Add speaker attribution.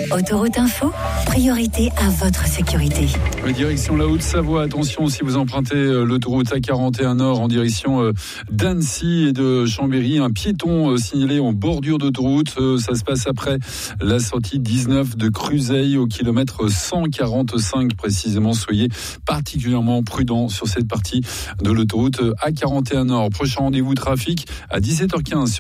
Speaker 1: Autoroute Info, priorité à votre sécurité.
Speaker 2: Direction la Haute-Savoie, attention si vous empruntez l'autoroute A41 Nord en direction d'Annecy et de Chambéry, un piéton signalé en bordure d'autoroute, ça se passe après la sortie 19 de Cruseille au kilomètre 145 précisément. Soyez particulièrement prudents sur cette partie de l'autoroute A41 Nord. Prochain rendez-vous trafic à 17h15.